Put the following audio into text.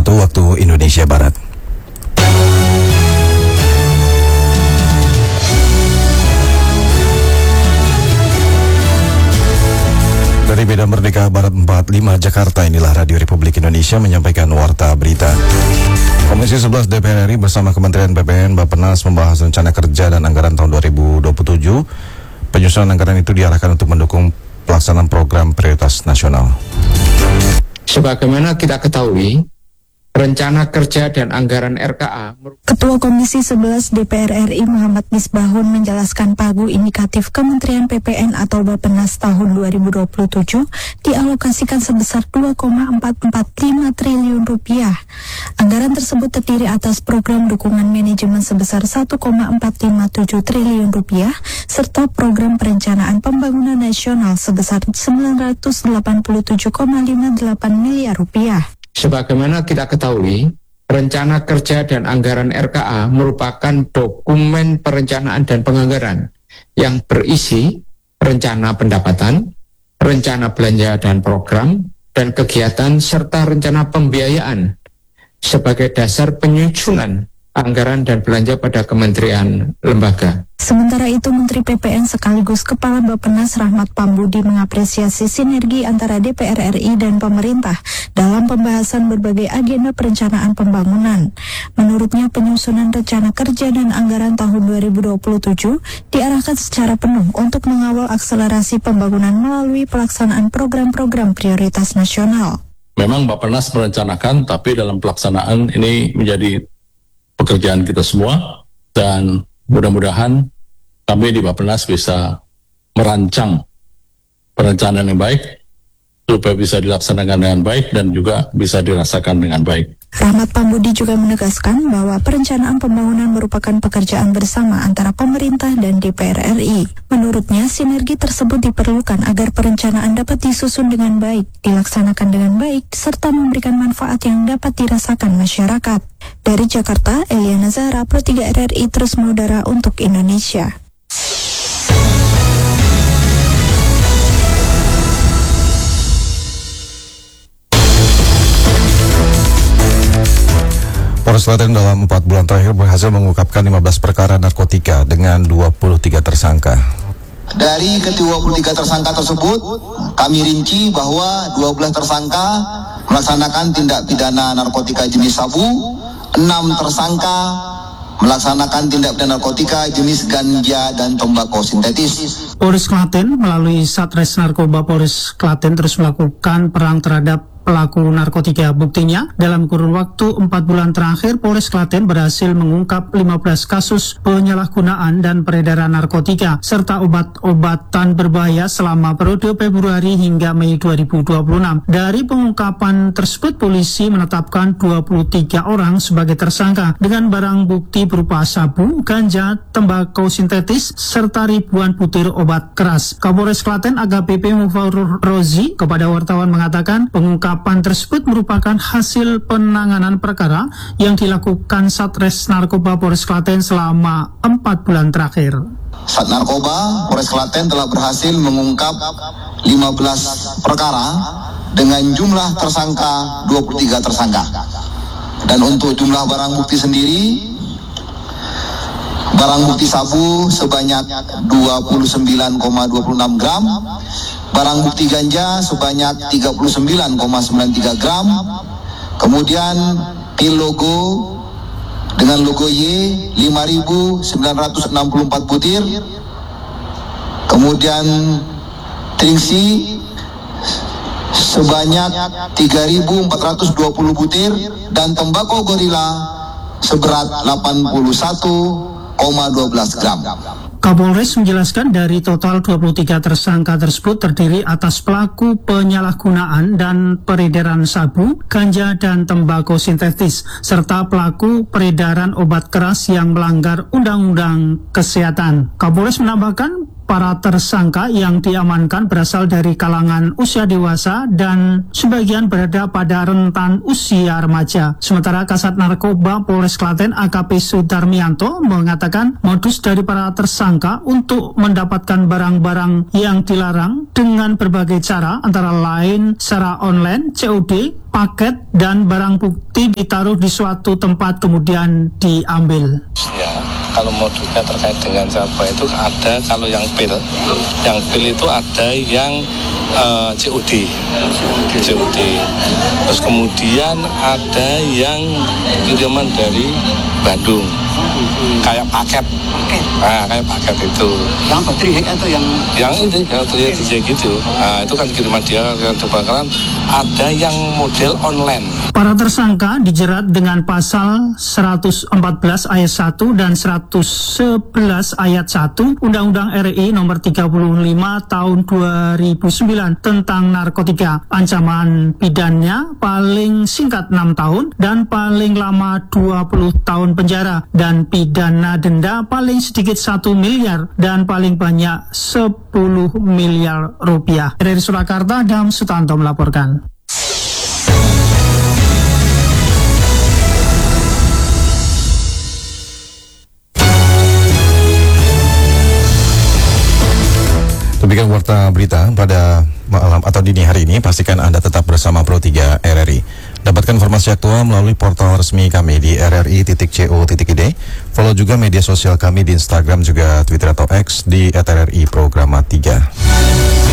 waktu Indonesia Barat. Dari Medan Merdeka Barat 45 Jakarta, inilah Radio Republik Indonesia menyampaikan warta berita. Komisi 11 DPR RI bersama Kementerian PPN Bappenas membahas rencana kerja dan anggaran tahun 2027. Penyusunan anggaran itu diarahkan untuk mendukung pelaksanaan program prioritas nasional. Sebagaimana kita ketahui, rencana kerja dan anggaran RKA. Ketua Komisi 11 DPR RI Muhammad Misbahun menjelaskan pagu indikatif Kementerian PPN atau Bappenas tahun 2027 dialokasikan sebesar 2,445 triliun rupiah. Anggaran tersebut terdiri atas program dukungan manajemen sebesar 1,457 triliun rupiah serta program perencanaan pembangunan nasional sebesar 987,58 miliar rupiah. Sebagaimana kita ketahui, rencana kerja dan anggaran RKA merupakan dokumen perencanaan dan penganggaran yang berisi rencana pendapatan, rencana belanja dan program, dan kegiatan serta rencana pembiayaan sebagai dasar penyusunan anggaran dan belanja pada kementerian lembaga. Sementara itu, Menteri PPN sekaligus Kepala Bappenas Rahmat Pambudi mengapresiasi sinergi antara DPR RI dan pemerintah dalam pembahasan berbagai agenda perencanaan pembangunan. Menurutnya, penyusunan rencana kerja dan anggaran tahun 2027 diarahkan secara penuh untuk mengawal akselerasi pembangunan melalui pelaksanaan program-program prioritas nasional. Memang Bappenas merencanakan, tapi dalam pelaksanaan ini menjadi pekerjaan kita semua, dan mudah-mudahan kami di Bappenas bisa merancang perencanaan yang baik supaya bisa dilaksanakan dengan baik dan juga bisa dirasakan dengan baik. Rahmat Pambudi juga menegaskan bahwa perencanaan pembangunan merupakan pekerjaan bersama antara pemerintah dan DPR RI. Menurutnya, sinergi tersebut diperlukan agar perencanaan dapat disusun dengan baik, dilaksanakan dengan baik, serta memberikan manfaat yang dapat dirasakan masyarakat. Dari Jakarta, Eliana Zahra, Pro 3 RRI terus mengudara untuk Indonesia. Polres Klaten dalam 4 bulan terakhir berhasil mengungkapkan 15 perkara narkotika dengan 23 tersangka. Dari ke-23 tersangka tersebut, kami rinci bahwa 12 tersangka melaksanakan tindak pidana narkotika jenis sabu, 6 tersangka melaksanakan tindak pidana narkotika jenis ganja dan tembakau sintetis. Polres Klaten melalui Satres Narkoba Polres Klaten terus melakukan perang terhadap pelaku narkotika. Buktinya, dalam kurun waktu 4 bulan terakhir, Polres Klaten berhasil mengungkap 15 kasus penyalahgunaan dan peredaran narkotika, serta obat-obatan berbahaya selama periode Februari hingga Mei 2026. Dari pengungkapan tersebut, polisi menetapkan 23 orang sebagai tersangka dengan barang bukti berupa sabu, ganja, tembakau sintetis, serta ribuan butir obat keras. Kapolres Klaten AKBP Mufarur Rozi kepada wartawan mengatakan pengungkapan tersebut merupakan hasil penanganan perkara yang dilakukan Satres Narkoba Polres Klaten selama 4 bulan terakhir. Sat Narkoba Polres Klaten telah berhasil mengungkap 15 perkara dengan jumlah tersangka 23 tersangka. Dan untuk jumlah barang bukti sendiri, barang bukti sabu sebanyak 29,26 gram, barang bukti ganja sebanyak 39,93 gram, kemudian pil logo dengan logo Y 5.964 butir, kemudian tringsi sebanyak 3.420 butir, dan tembakau gorila seberat 81,12 gram. Kapolres menjelaskan dari total 23 tersangka tersebut terdiri atas pelaku penyalahgunaan dan peredaran sabu, ganja, dan tembakau sintetis, serta pelaku peredaran obat keras yang melanggar Undang-Undang Kesehatan. Kapolres menambahkan para tersangka yang diamankan berasal dari kalangan usia dewasa dan sebagian berada pada rentan usia remaja. Sementara Kasat Narkoba Polres Klaten AKP Sudarmianto mengatakan modus dari para tersangka untuk mendapatkan barang-barang yang dilarang dengan berbagai cara, antara lain secara online, COD, paket dan barang bukti ditaruh di suatu tempat kemudian diambil. Ya, kalau modusnya terkait dengan siapa itu ada, kalau yang pil itu ada yang COD. Terus kemudian ada yang kiriman dari Bandung, kayak paket. Nah, kayak paket itu. Yang baterai atau yang ini baterai gitu. Nah, itu kan kiriman dia yang terbakaran. Ada yang model online. Para tersangka dijerat dengan pasal 114 ayat 1 dan 111 ayat 1 Undang-Undang RI nomor 35 tahun 2009 tentang narkotika. Ancaman pidananya paling singkat 6 tahun dan paling lama 20 tahun penjara, dan pidana denda paling sedikit 1 miliar dan paling banyak 10 miliar rupiah. Dari Surakarta, Adam Sutanto melaporkan. Demikian warta berita pada malam atau dini hari ini. Pastikan Anda tetap bersama Pro 3 RRI. Dapatkan informasi aktual melalui portal resmi kami di rri.co.id. Follow juga media sosial kami di Instagram juga Twitter atau X di @RRI Programa 3.